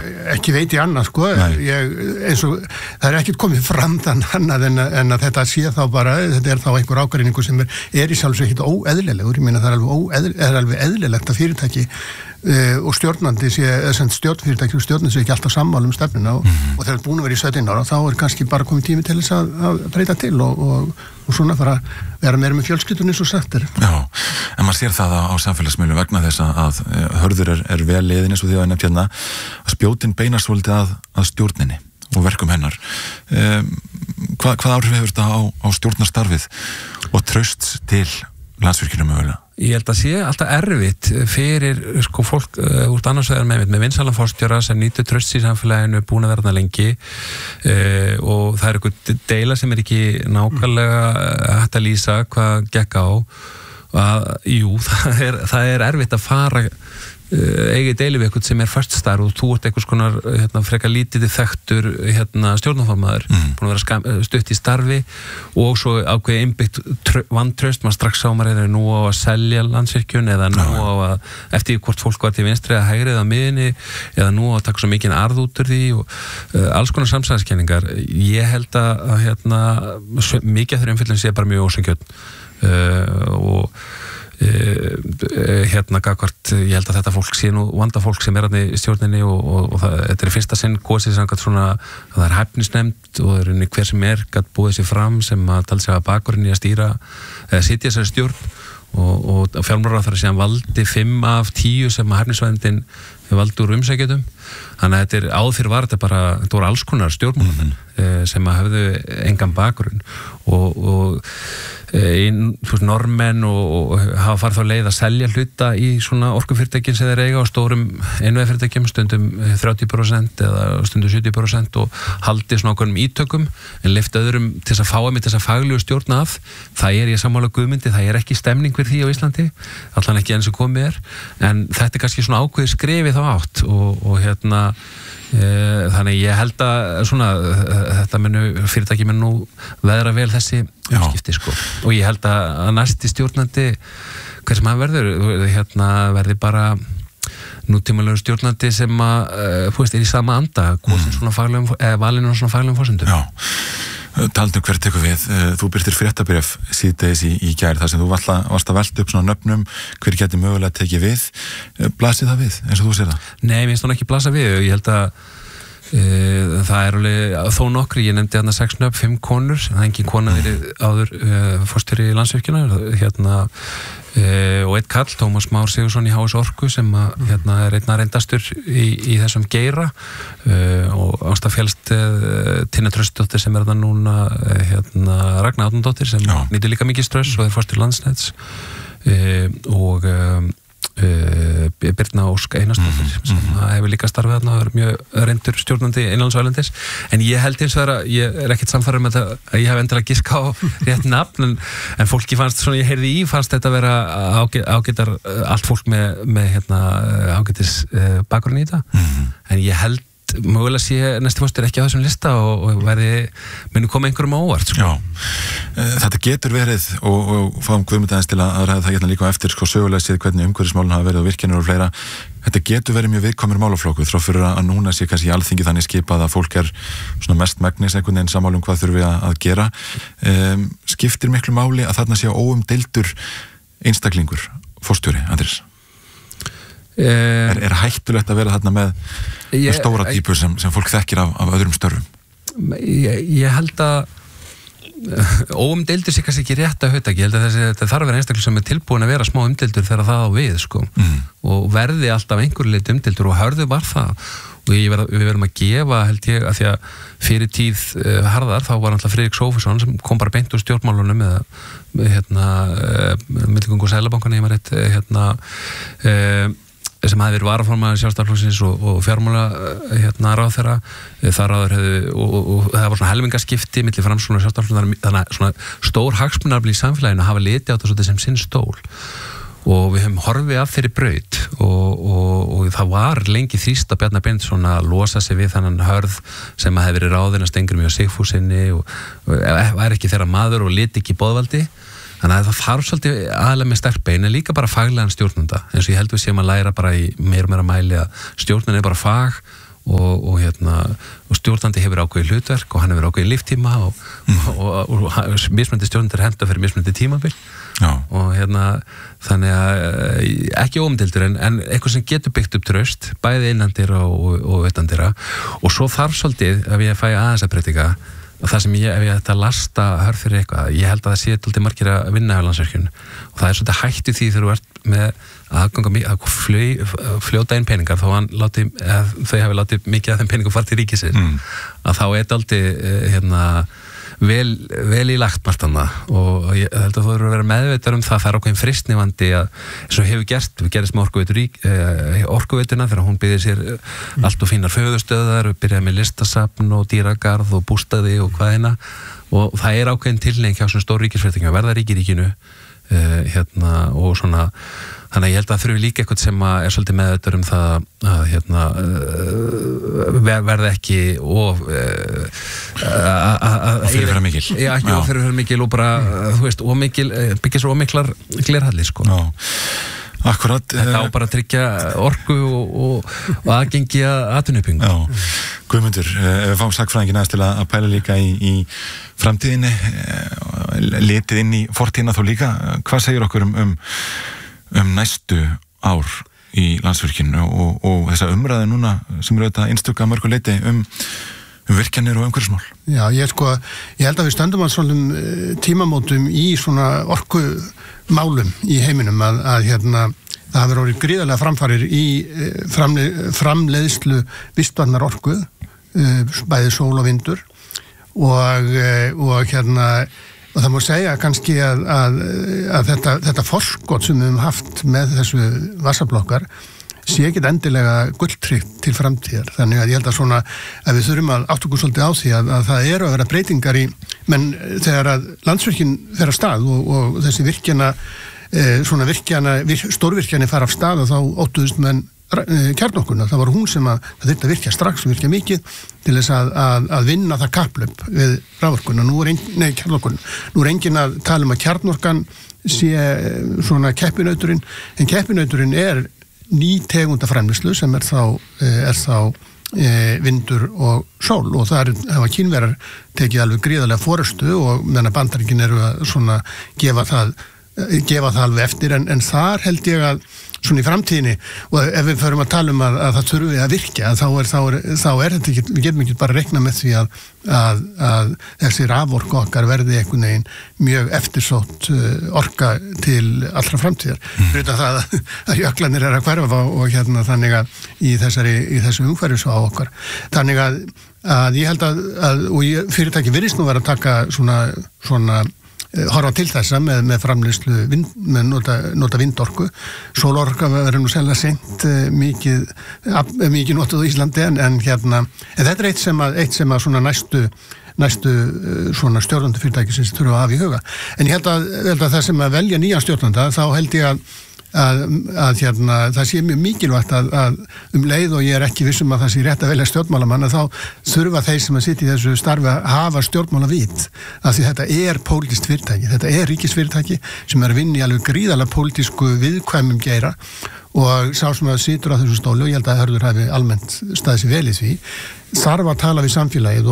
ekki veit ég annað, sko. Eins og það ekkert komið fram þann annað en að þetta sé þá bara, þetta þá einhver ágreiningur sem í sjálfsög ekkert óeðlilegur. Ég meina það alveg eðlilegt að fyrirtæki og stjórnandi stjórnfyrirtæki og stjórnandi sé ekki alltaf sammála stefnuna og þegar það er búin að vera í 17 ára þá kannski bara komið tími til þess að breyta til og svona fara að vera meira með fjölskyldunni svo sagt Já, en maður sér það á samfélagsmiðlum vegna þess að Hörður er vel liðin eins og því að nefnt hérna að spjótin beinast svolítið að stjórninni og verkum hennar. Hvað áhrif hefur þetta á stjórnarstarfið og traust til Landsvirkjunar mögulega? Ég held að sé alltaf erfitt fyrir fólk úr annars vegar með vinsalan forstjóra sem nýtur trausts í samfélaginu, búin að verða lengi og það eitthvað deila sem ekki nákvæmlega hægt að lýsa hvað gekk á. Jú, það er erfitt að fara eigið deili við eitthvað sem fast starf og þú ert eitthvað konar frekar lítið þekktur stjórnarformaður búin að vera stutt í starfi og svo ákveðið innbyggt vantraust, maður strax sá maður nú á að selja Landsvirkjun eða nú á að eftir hvort fólk var til vinstri eða hægri eða miðinni eða nú á að taka svo mikinn arð út úr því og alls konar samsæðiskenningar. Ég held að mikið af þeirra umfyllum sé bara mjög ósanngjörn og gagvart, ég held að þetta fólk sé nú vanda fólk sem þarna í stjórninni og þetta í fyrsta sinn kosið samkvæmt svona að það hæfnisnefnd og það hver sem gat búið sér fram sem að taldi sig að bakurinn í að stýra eða sitja þessari stjórn og fjármálaráðherra síðan valdi 5 af 10 sem að hæfnisvæðindin valdi úr umsækjendum. Þannig að áður var þetta voru alls konar stjórnmálamenn sem að höfðu engan bakgrunn og normenn og hafa farið þá leið að selja hluta í svona orkufyrirtækin sem þeir eiga og stórum innviðafyrirtækjum, stundum 30% eða stundum 70% og haldið svona ákveðnum ítökum en leyft öðrum til þess að fá með þessa faglegu stjórn af. Það ég sammála Guðmundi, það ekki stemning fyrir því á Íslandi, allan ekki enn sem komið en þetta kannski svona ákveðið skrefið þá átt og þannig ég held að svona þetta fyrirtæki mun nú veðra vel þessi umskipti og ég held að næsti stjórnandi hver sem hann verði bara nútímalegur stjórnandi sem í sama anda valinu svona faglegum forsendum. Taldu hver tekur við, þú birtir fréttabréf síðdegis í gær þar sem þú varst að velta upp svona nöfnum hver geti mögulega tekið við, blasið það við eins og þú sér það? Nei, mér finnst hún ekki blasa við og ég held að það alveg þó nokkri, ég nefndi 6 nöfn, 5 konur, það engin kona verið áður forstjóri Landsvirkjunar og einn kall, Tómas Már Sigurðsson í HS Orku sem er einna reyndastur í þessum geira og ástafélst Tinna Tröstdóttir sem það núna Ragnar Átnadóttir sem nýtur líka mikið ströss og forstjóri Landsnets og Birna Ósk Einarsdóttir sem hefur líka starfið þarna og mjög reyndur stjórnandi innanlands og erlendis en ég held hins vegar að ég ekkert samfærður með þetta að ég hef endilega giska á rétt nafn en fólki fannst svona, ég heyrði fannst þetta vera ágætar allt fólk með ágætis bakgrunn í þetta en ég held mögulega sé næsti fórstur ekki á þessum lista og muni koma einhverjum á óvart Já, þetta getur verið og fáum Guðmund aðeins til að ræða það hérna líka á eftir sögulega séð hvernig umhverfismálin hafa verið og virkjanir og fleira þetta getur verið mjög viðkvæmur málaflokkur þrátt fyrir að núna sé kannski í alþingi þannig skipað að fólk svona mest megnis einhvern veginn sammála hvað þurfi að gera skiptir miklu máli að þarna sé óumdeildur einstaklingur forstjóri, Andrés Er hættulegt að vera þarna með stóra dýpur sem fólk þekkir af öðrum störfum? Ég held að óumdeildur sé kannski ekki rétt að hugtaki. Ég held að þetta þarf að vera einstaklega sem tilbúin að vera smá umdeildur þegar það á við og verði alltaf einhverju leyti umdeildur og Hörður var það og við verðum að gefa held ég að því að fyrir tíð harðar þá var alltaf Friðrik Sófusson sem kom bara beint úr stjórnmálunum eða Milligöngu Seðlabankann ég maður rétt sem hafi verið varaformaður Sjálfstæðisflokksins og fjármála ráðherra þar áður og það var svona helmingaskipti milli Framsóknar og Sjálfstæðisflokksins þannig að svona stór hagsmunarafl í samfélaginu hafa litið á þetta svolítið sem sinn stól og við höfum horfið af þeirri braut og það var lengi þrýst að Bjarni Benediktsson að losa sig við þennan Hörð sem að hefði verið ráðinn að Steingrími Sigfússyni og var ekki þeirra maður og liti ekki boðvaldi þannig að það þarf svolítið aðlega með sterk bein en líka bara faglegan stjórnanda eins og ég held við séum að læra bara í meira mæli að stjórnin bara fag og stjórnandi hefur ákveðið hlutverk og hann hefur ákveðið líftíma og mismunandi stjórnandir henta fyrir mismunandi tímabil. Já. Og þannig að ekki óumdeildur en eitthvað sem getur byggt upp traust bæði innandira og utandira og svo þarf svolítið ef ég fæ aðeins að breytinga það sem ef ég ætti að lasta hörð fyrir eitthvað, ég held að það sé svolítið margir að vinna á Landsvirkjun og það svolítið hættu því þegar þú ert með að fljóta inn peningar þó þau hafi látið mikið af þeim peningum fara til ríkisins að þá dálítið vel í lagt margt annað og ég held að þú eru að vera meðveitar það er ákveðin fristnivandi að eins og hefur gerist með orkuveituna þegar hún byggði sér allt og fínar föðustöðar, byrjaði með listasafn og dýragarð og bústaði og hvaðina og það er ákveðin tilneiging hjá svona stór ríkisfyrirtækjum að verða ríkinu og svona þannig að ég held að þurfi líka eitthvað sem er svolítið meðveitar það að verða ekki að fyrirfæra mikil ekki að fyrirfæra mikil og bara þú veist, byggja svo miklar glerhallir sko. Akkurat. Þetta á bara að tryggja orku og aðgengi að atvinnuuppbyggingu. Guðmundur, við fáum sakfræðingin aðeins til að pæla líka í framtíðinni, litið inn í fortíðina þó líka. Hvað segir okkur um næstu ár í Landsvirkjun og þessa umræðu núna sem eru auðvitað einstök að mörgu leyti virkjanir og umhverfismál? Já, ég held að við stöndum að svolítum tímamótum í svona orkumálum í heiminum að það hafi orðið gríðarlega framfarir í framleiðslu vistvænar orku, bæði sól og vindur og það má segja kannski að þetta forskot sem við höfum haft með þessu vassablokkar sé ekki endilega gulltryggt til framtíðar. Þannig að ég held að svona að við þurfum að átta okkur svolítið á því að það eru að vera breytingar menn þegar að Landsvirkjun fer af stað og þessi stórvirkjani fara af stað og þá óttuðust menn kjarnorkuna. Það var hún sem það þyrfti að virkja strax og virkja mikið til þess að vinna það kapphlaup við raforkuna. Kjarnorkuna. Nú er enginn að tala um að kjarnorkan sé svona keppinauturinn, en keppinauturinn er ný tegundaframleiðslu sem er þá vindur og sól og það hafa Kínverjar tekið alveg gríðarlega forystu og meðan Bandaríkin eru að svona gefa það alveg eftir en þar held ég að svona í framtíðinni og ef við förum að tala um að það þurfi að virkja þá er þetta ekki, við getum ekki bara að reikna með því að þessi raforku okkar verði einhvern veginn mjög eftirsótt orka til allra framtíðar. Utan það að jöklarnir að hverfa og þannig að í þessu umhverfis á okkar. Þannig að ég held að og fyrirtæki virðist nú vera að taka svona horfa til þessa með framleiðslu með nota vindorku. Sólorka verður nú sennilega seint mikið notuð á Íslandi en þetta er eitt sem að svona næstu svona stjórnandi fyrirtæki sem þurfa að hafa í huga. En ég held að það sem að velja nýjan stjórnanda þá held ég að það sé mjög mikilvægt að leið og ég er ekki viss að það sé rétt að velja stjórnmálamann að þá þurfa þeir sem að sitja í þessu starfi að hafa stjórnmálavit af því þetta er pólitískt fyrirtæki, þetta er ríkisfyrirtæki sem er að vinna í alveg gríðarlega pólitísku viðkvæmum geira og sá sem að situr á þessu stóli og ég held að Hörður hafi almennt staðið sér vel í því þarf að tala við samfélagið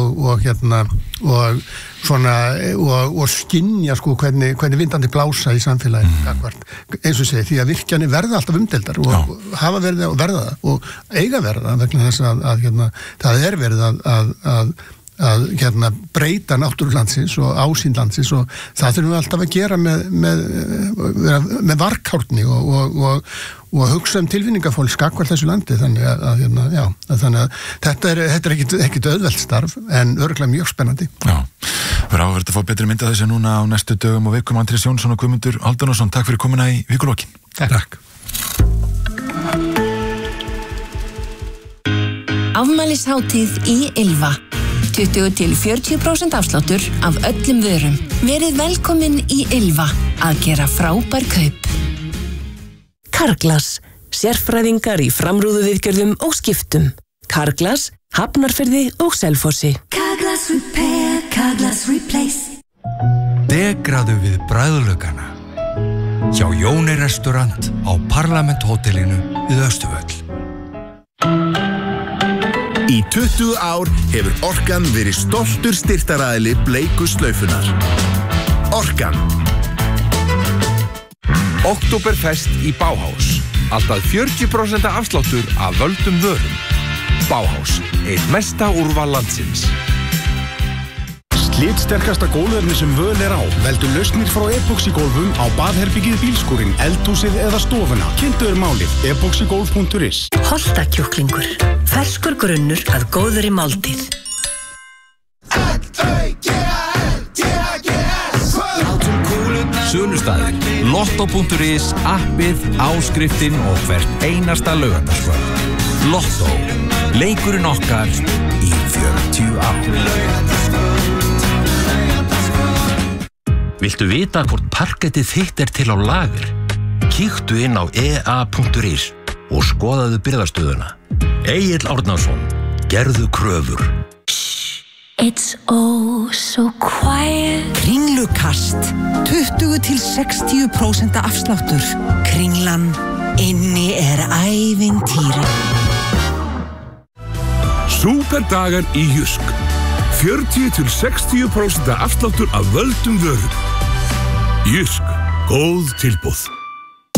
og skynja sko hvernig vindandi blása í samfélagið eins og segi því að virkjanir verða alltaf umdeildar og hafa verið og verða það og eiga verða vegna þess að það er verið að breyta náttúru landsins og ásýnd landsins og það þurfum við alltaf að gera með varkárni og hugsa tilvinningafólk gagnvart þessu landi þannig að þetta er ekkit auðvelt starf en örugglega mjög spennandi. Já, verður áverð að fá betri mynd af þessu núna á næstu dögum og vikum. Andrés Jónsson og Guðmundur Hálfdanarson, takk fyrir komuna í Vikulokin. Takk. Afmælishátíð í Ylva 20-40% afsláttur af öllum vörum. Verið velkomin í Ylva að gera frábær kaup. Carglass, sérfræðingar í framrúðuviðgerðum og skiptum. Carglass, Hafnarfirði og Selfossi. Carglass Repair, Carglass Replace. Degraðu við bragðlaugana. Hjá Jóni restaurant á Parlament hótelinu við Austurvöll. Í 20 ár hefur Orkan verið stoltur styrktaraðili bleiku slaufunnar. Orkan. Oktoberfest í Bauhaus. Alltaf 40% afsláttur af völdum vörum. Bauhaus, eitt mesta úrval landsins. Slitsterkasta gólfefni sem völ á. Veldu lausnir frá Epoxy-gólfum á baðherbyggið, bílskúrinn, eldhúsið eða stofuna. Kynntu málið epoxygolf.is. Holtakjúklingur. Ferskur grunnur að góðri máltíð. Sölustaðir, lotto.is, appið, áskriftin og hvert einasta laugardagskvöld. Lotto, leikurinn okkar í 40 ár. Viltu vita hvort parkettið þitt til á lager? Kíktu inn á ea.is og skoðaðu birgðastöðuna. Egill Árnason, gerðu kröfur. It's oh so quiet. Kringlukast, 20-60% afsláttur. Kringlan, inni ævintýri. Súperdagar í Jysk. 40-60% afsláttur af völdum vörum. Jysk, góð tilboð.